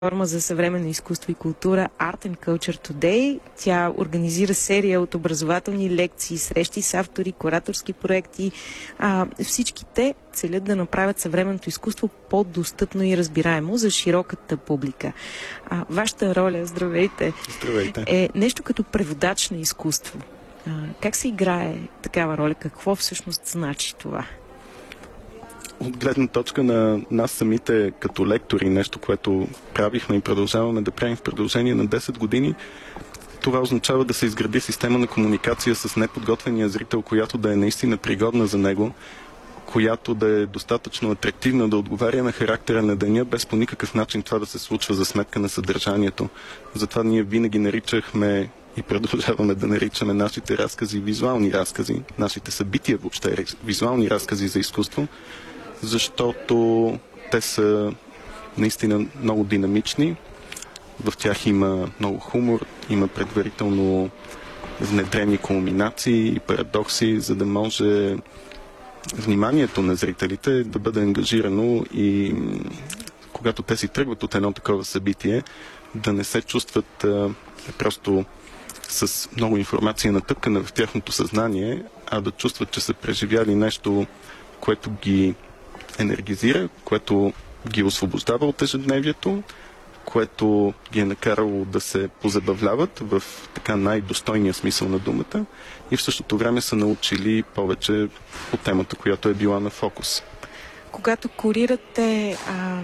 платформа за съвременно изкуство и култура Art and Culture Today. Тя организира серия от образователни лекции, срещи с автори, кураторски проекти. Всички те целят да направят съвременното изкуство по-достъпно и разбираемо за широката публика. Вашата роля, здравейте, е нещо като преводач на изкуство. Как се играе такава роля? Какво всъщност значи това? От гледна точка на нас самите като лектори, нещо, което правихме и продължаваме да правим в продължение на 10 години, това означава да се изгради система на комуникация с неподготвения зрител, която да е наистина пригодна за него, която да е достатъчно атрактивна, да отговаря на характера на деня, без по никакъв начин това да се случва за сметка на съдържанието. Затова ние винаги наричахме и продължаваме да наричаме нашите разкази визуални разкази, нашите събития въобще визуални разкази за изкуство, защото те са наистина много динамични. В тях има много хумор, има предварително внедрени кулминации и парадокси, за да може вниманието на зрителите да бъде ангажирано и когато те си тръгват от едно такова събитие, да не се чувстват просто с много информация натъпкана в тяхното съзнание, а да чувстват, че са преживяли нещо, което ги енергизира, което ги освобождава от ежедневието, което ги е накарало да се позабавляват в така най-достойния смисъл на думата и в същото време са научили повече по темата, която е била на фокус. Когато курирате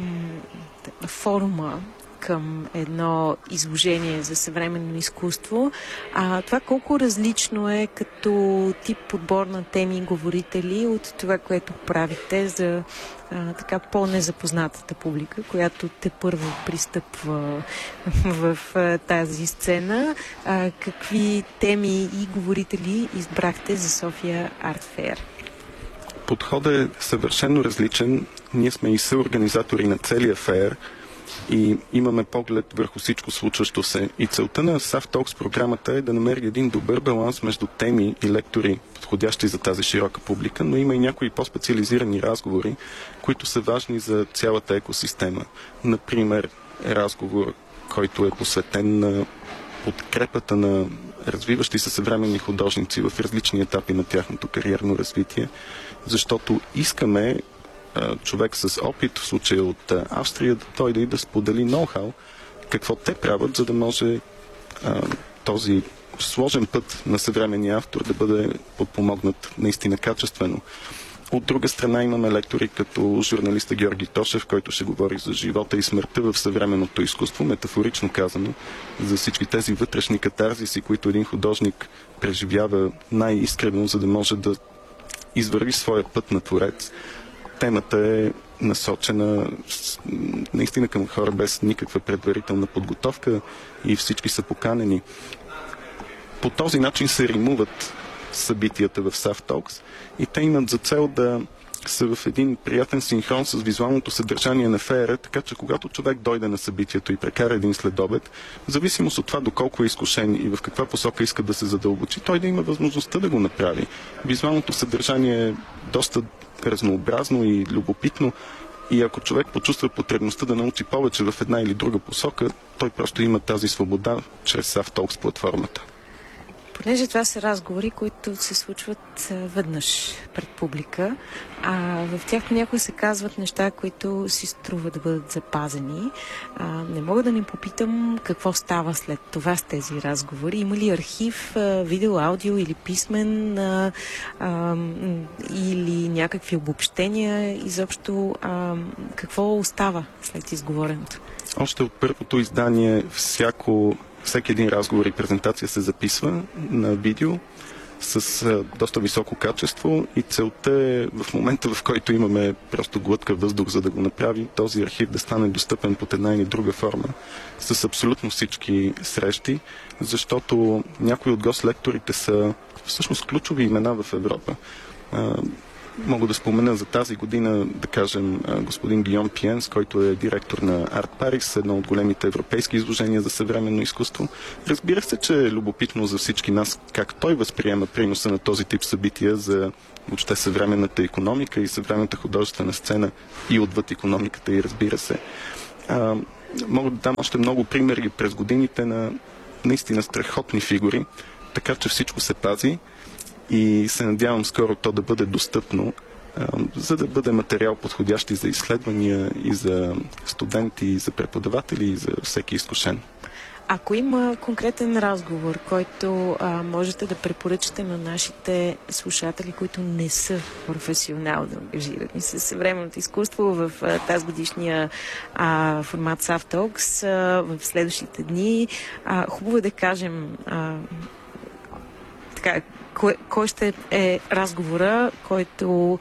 форума към едно изложение за съвременно изкуство, това колко различно е като тип подбор на теми и говорители от това, което правите за така по-незапознатата публика, която тепърво пристъпва в тази сцена. Какви теми и говорители избрахте за София Арт Фейер? Подходът е съвършено различен. Ние сме и съорганизатори на целия фейер и имаме поглед върху всичко случващо се. И целта на SAF Talks програмата е да намери един добър баланс между теми и лектори, подходящи за тази широка публика, но има и някои по-специализирани разговори, които са важни за цялата екосистема. Например, разговор, който е посветен на подкрепата на развиващи се съвременни художници в различни етапи на тяхното кариерно развитие, защото искаме човек с опит, в случая от Австрия, да дойде и да сподели ноу-хау, какво те правят, за да може този сложен път на съвременния автор да бъде подпомогнат наистина качествено. От друга страна имаме лектори като журналиста Георги Тошев, който ще говори за живота и смъртта в съвременното изкуство, метафорично казано, за всички тези вътрешни катарзиси, които един художник преживява най-искрено, за да може да извърви своя път на творец. Темата е насочена наистина към хора без никаква предварителна подготовка и всички са поканени. По този начин се римуват събитията в SAF Talks и те имат за цел да са в един приятен синхрон с визуалното съдържание на феера, така че когато човек дойде на събитието и прекара един следобед, в зависимост от това доколко е изкушен и в каква посока иска да се задълбочи, той да има възможността да го направи. Визуалното съдържание е доста разнообразно и любопитно и ако човек почувства потребността да научи повече в една или друга посока, той просто има тази свобода чрез SAF Talks платформата. Понеже това са разговори, които се случват веднъж пред публика, в тях някои се казват неща, които си струва да бъдат запазени. Не мога да не попитам какво става след това с тези разговори. Има ли архив, видео, аудио или писмен, или някакви обобщения? Изобщо какво остава след изговореното? Още от първото издание всеки един разговор и презентация се записва на видео с доста високо качество и целта е в момента, в който имаме просто глътка въздух, за да го направим, този архив да стане достъпен под една или друга форма с абсолютно всички срещи, защото някои от гост-лекторите са всъщност ключови имена в Европа. Мога да спомена за тази година, да кажем, господин Гийом Пиенс, който е директор на Арт Парис, едно от големите европейски изложения за съвременно изкуство. Разбира се, че е любопитно за всички нас как той възприема приноса на този тип събития за въобще съвременната икономика и съвременната художествена сцена и отвъд икономиката и разбира се. Мога да дам още много примери през годините на наистина страхотни фигури, така че всичко се пази и се надявам скоро то да бъде достъпно, за да бъде материал подходящ и за изследвания, и за студенти, и за преподаватели, и за всеки изкушен. Ако има конкретен разговор, който можете да препоръчате на нашите слушатели, които не са професионално ангажирани с съвременното изкуство в тази годишния формат SAF Talks в следващите дни, хубаво е да кажем така, кой ще е разговора, който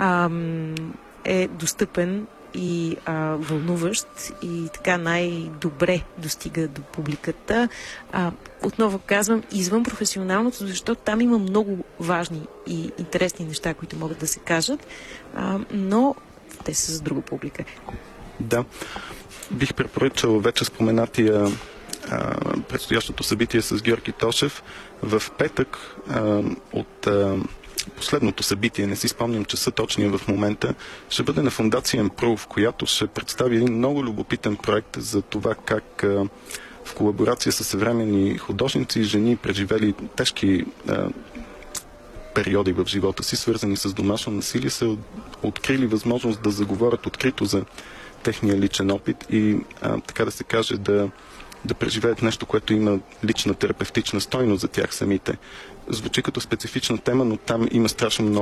е достъпен и вълнуващ и така най-добре достига до публиката. Отново казвам, извън професионалното, защото там има много важни и интересни неща, които могат да се кажат, но те са за друга публика. Да. Бих препоръчал вече споменатия предстоящото събитие с Георги Тошев. В петък от последното събитие, не си спомням часа точния в момента, ще бъде на Фондация Improve, която ще представи един много любопитен проект за това как в колаборация с съвременни художници и жени, преживели тежки периоди в живота си, свързани с домашно насилие, са открили възможност да заговорят открито за техния личен опит и така да се каже да преживеят нещо, което има лична терапевтична стойност за тях самите. Звучи като специфична тема, но там има страшно много